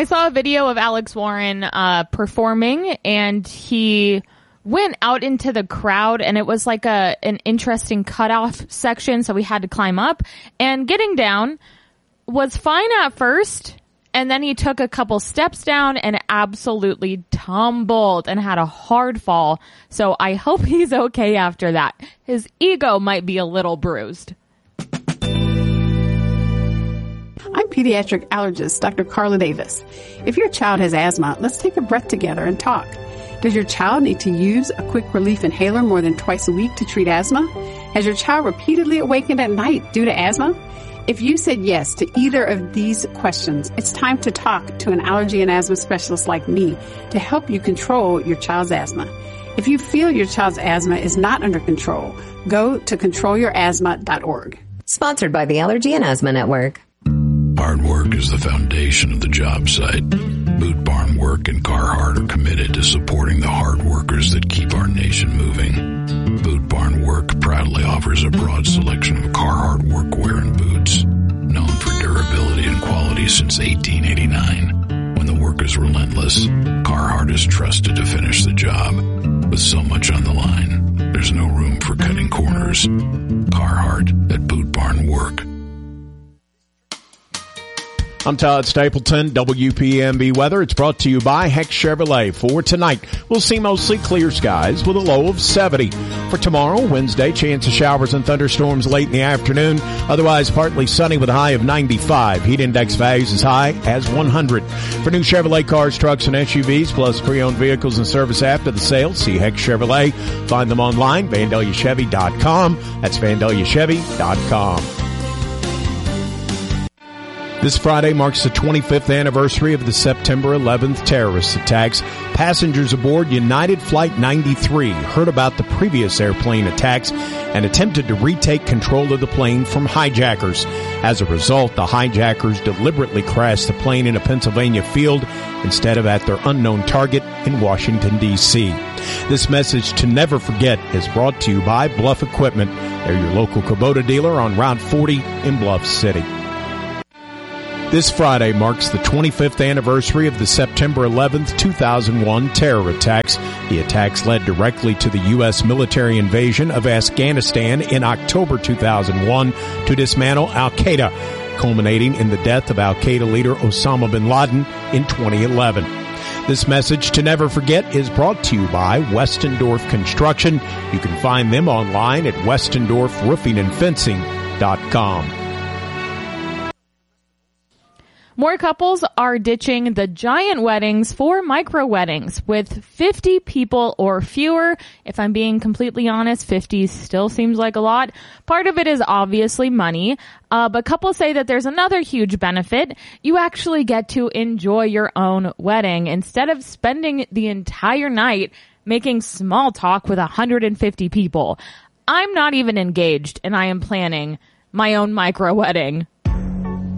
I saw a video of Alex Warren performing, and he went out into the crowd, and it was like an interesting cutoff section, so we had to climb up. And getting down was fine at first, and then he took a couple steps down and absolutely tumbled and had a hard fall. So I hope he's okay after that. His ego might be a little bruised. I'm pediatric allergist Dr. Carla Davis. If your child has asthma, let's take a breath together and talk. Does your child need to use a quick relief inhaler more than twice a week to treat asthma? Has your child repeatedly awakened at night due to asthma? If you said yes to either of these questions, it's time to talk to an allergy and asthma specialist like me to help you control your child's asthma. If you feel your child's asthma is not under control, go to controlyourasthma.org. Sponsored by the Allergy and Asthma Network. Hard work is the foundation of the job site. Boot Barn Work and Carhartt are committed to supporting the hard workers that keep our nation moving. Boot Barn Work proudly offers a broad selection of Carhartt workwear and boots, known for durability and quality since 1889. When the work is relentless, Carhartt is trusted to finish the job. With so much on the line, there's no room for cutting corners. Carhartt at Boot Barn Work. I'm Todd Stapleton, WPMB Weather. It's brought to you by Heck Chevrolet. For tonight, we'll see mostly clear skies with a low of 70. For tomorrow, Wednesday, chance of showers and thunderstorms late in the afternoon. Otherwise, partly sunny with a high of 95. Heat index values as high as 100. For new Chevrolet cars, trucks, and SUVs, plus pre-owned vehicles and service after the sale, see Heck Chevrolet. Find them online, VandaliaChevy.com. That's VandaliaChevy.com. This Friday marks the 25th anniversary of the September 11th terrorist attacks. Passengers aboard United Flight 93 heard about the previous airplane attacks and attempted to retake control of the plane from hijackers. As a result, the hijackers deliberately crashed the plane in a Pennsylvania field instead of at their unknown target in Washington, D.C. This message to never forget is brought to you by Bluff Equipment. They're your local Kubota dealer on Route 40 in Bluff City. This Friday marks the 25th anniversary of the September 11th, 2001 terror attacks. The attacks led directly to the U.S. military invasion of Afghanistan in October 2001 to dismantle al-Qaeda, culminating in the death of al-Qaeda leader Osama bin Laden in 2011. This message to never forget is brought to you by Westendorf Construction. You can find them online at westendorfroofingandfencing.com. More couples are ditching the giant weddings for micro weddings with 50 people or fewer. If I'm being completely honest, 50 still seems like a lot. Part of it is obviously money, but couples say that there's another huge benefit. You actually get to enjoy your own wedding instead of spending the entire night making small talk with 150 people. I'm not even engaged, and I am planning my own micro wedding.